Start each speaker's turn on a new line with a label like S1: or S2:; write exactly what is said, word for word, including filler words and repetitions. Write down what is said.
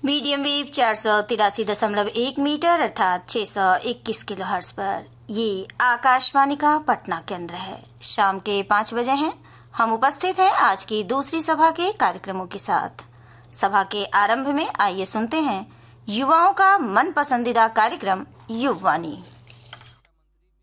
S1: Medium wave चार सौ तिरासी दशमलव एक मीटर अर्थात छह सौ इक्कीस किलो हर्ट्ज पर। ये आकाशवाणी का पटना केंद्र है। शाम के पाँच बजे हैं, हम उपस्थित हैं आज की दूसरी सभा के कार्यक्रमों के साथ। सभा के आरंभ में आइए सुनते हैं युवाओं का मन पसंदीदा कार्यक्रम युववाणी।